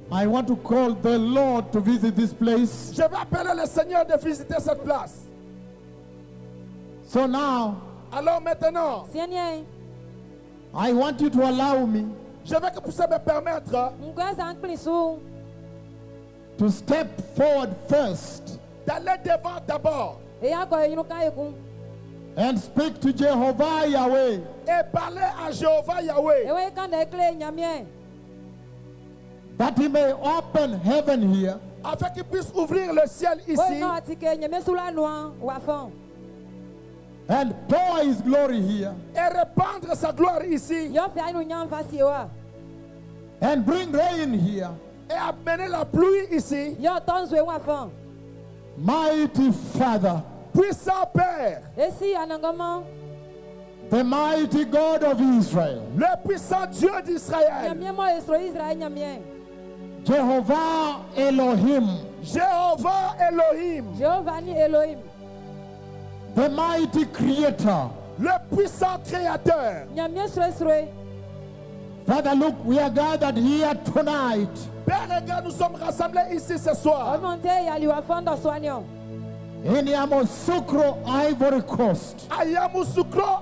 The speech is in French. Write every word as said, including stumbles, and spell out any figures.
I want to call the Lord to visit this place. Je vais appeler le Seigneur de visiter cette place. So now, Alors maintenant, Seigneur, I want you to allow me je veux que vous puissiez me permettre ngwe sang plisu to step forward first d'aller devant d'abord e ya ko yinu kan eku and speak to Jehovah Yahweh. et parler à Jéhovah e Yahweh we kan de kle nyamie That he may open heaven here afin qu'il puisse ouvrir le ciel we ici no atike nyame sula noa wa fon and pour his glory here et répandre sa gloire ici yo fi anu nyam fasi wa and bring rain here. et amener la pluie ici. yo ton zwe wa fon Mighty Father, Puissant Père, esi anangama the mighty God of Israel, le puissant Dieu d'Israël, nyamie mo esro Israel nyamie Jehovah Elohim, Jéhovah Elohim, Jehovah ni Elohim the mighty Creator. le puissant Créateur. nyamie sro sro Father, look, we are gathered here tonight Père, regarde, nous sommes rassemblés ici ce soir omonte ya liwa fon do soignon in Yamoussoukro, Ivory Coast. à Yamoussoukro,